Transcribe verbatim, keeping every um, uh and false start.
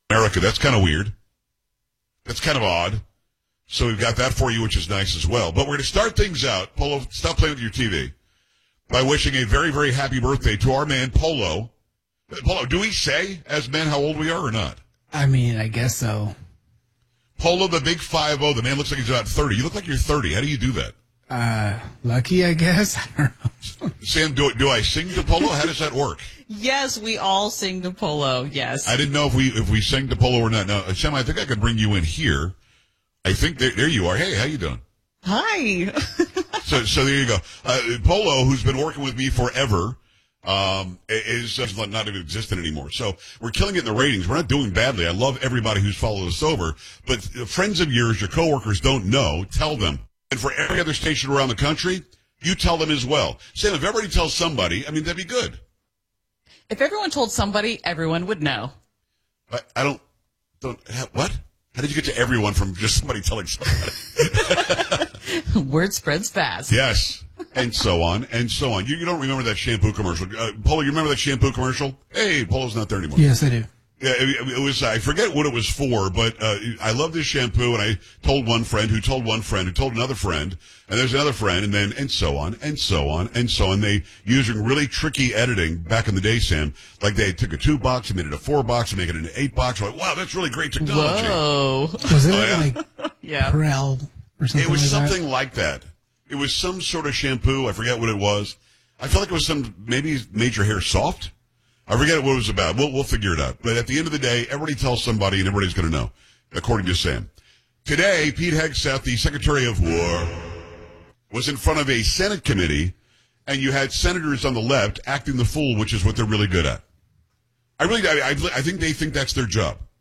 America. That's kind of weird. That's kind of odd. So we've got that for you, which is nice as well. But we're going to start things out. Polo, stop playing with your T V. By wishing a very, very happy birthday to our man, Polo. Polo, do we say, as men, how old we are or not? I mean, I guess so. Polo, the big five oh. The man looks like he's about thirty. You look like you're thirty. How do you do that? Uh, lucky, I guess. I don't know. Sam, do, do I sing to Polo? How does that work? Yes, we all sing to Polo, yes. I didn't know if we if we sang to Polo or not. Now, Sam, I think I could bring you in here. I think there, there you are. Hey, how you doing? Hi. so so there you go. Uh, Polo, who's been working with me forever, um, is uh, not even existent anymore. So we're killing it in the ratings. We're not doing badly. I love everybody who's followed us over. But friends of yours, your coworkers don't know, tell them. And for every other station around the country, you tell them as well. Sam, if everybody tells somebody, I mean, that'd be good. If everyone told somebody, everyone would know. I, I don't, don't, what? How did you get to everyone from just somebody telling somebody? Word spreads fast. Yes. And so on, and so on. You, you don't remember that shampoo commercial. Uh, Polo, you remember that shampoo commercial? Hey, Polo's not there anymore. Yes, I do. Yeah, it, it was, I forget what it was for, but uh, I love this shampoo, and I told one friend who told one friend who told another friend, and there's another friend, and then, and so on, and so on, and so on. They, using really tricky editing back in the day, Sam, like they took a two box and made it a four box and make it an eight box. Like, wow, that's really great technology. Whoa. Was it Oh, yeah. like Yeah. Prel or something It was like something that? like that. It was some sort of shampoo. I forget what it was. I feel like it was some, maybe made your hair soft. I forget what it was about. We'll, we'll figure it out. But at the end of the day, everybody tells somebody and everybody's going to know, according to Sam. Today, Pete Hegseth, the Secretary of War, was in front of a Senate committee, and you had senators on the left acting the fool, which is what they're really good at. I really, I, I, I think they think that's their job.